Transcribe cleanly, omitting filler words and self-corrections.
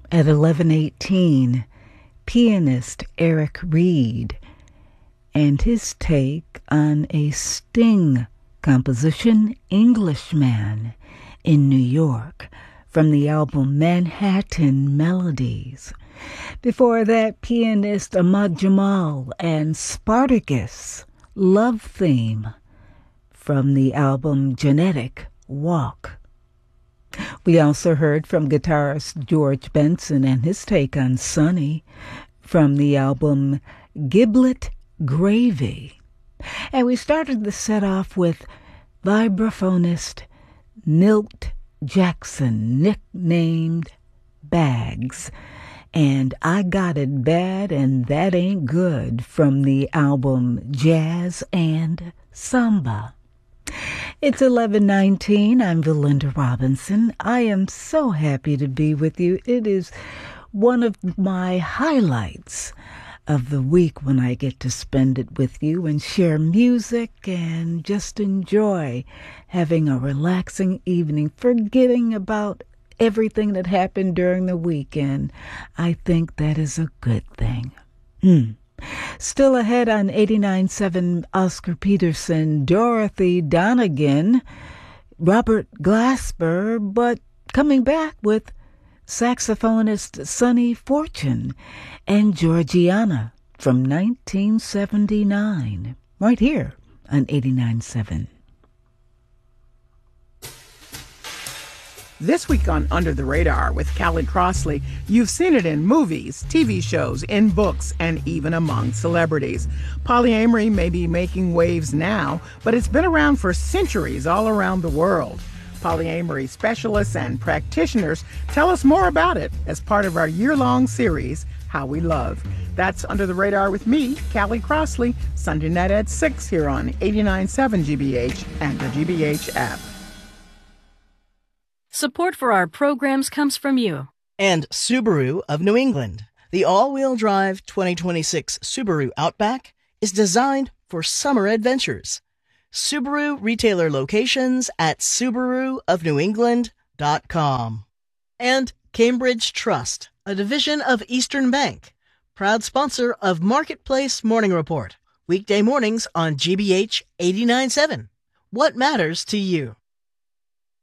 At 11:18, pianist Eric Reed and his take on a Sting composition, Englishman in New York, from the album Manhattan Melodies. Before that, pianist Ahmad Jamal and Spartacus, Love Theme, from the album Genetic Walk. We also heard from guitarist George Benson and his take on Sunny from the album Giblet Gravy. And we started the set off with vibraphonist Milt Jackson, nicknamed Bags, and I Got It Bad and That Ain't Good from the album Jazz and Samba. It's 11:19. I'm Belinda Robinson. I am so happy to be with you. It is one of my highlights of the week when I get to spend it with you and share music and just enjoy having a relaxing evening, forgetting about everything that happened during the weekend. I think that is a good thing. Still ahead on 89.7 Oscar Peterson, Dorothy Donegan, Robert Glasper, but coming back with saxophonist Sonny Fortune and Georgiana from 1979, right here on 89.7. This week on Under the Radar with Callie Crossley, you've seen it in movies, TV shows, in books, and even among celebrities. Polyamory may be making waves now, but it's been around for centuries all around the world. Polyamory specialists and practitioners tell us more about it as part of our year-long series, How We Love. That's Under the Radar with me, Callie Crossley, Sunday night at 6 here on 89.7 GBH and the GBH app. Support for our programs comes from you. And Subaru of New England. The all-wheel drive 2026 Subaru Outback is designed for summer adventures. Subaru retailer locations at SubaruofNewEngland.com. And Cambridge Trust, a division of Eastern Bank, proud sponsor of Marketplace Morning Report, weekday mornings on GBH 89.7. What matters to you?